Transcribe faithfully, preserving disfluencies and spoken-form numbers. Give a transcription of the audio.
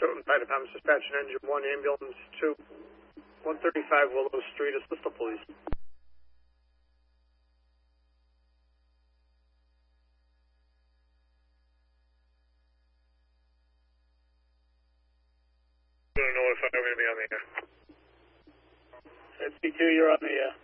Certain Fire Department Dispatch and Engine one, Ambulance two, one thirty-five Willow Street, assist the police. Notify, I'm going to be on the air. fifty-two, you're on the air.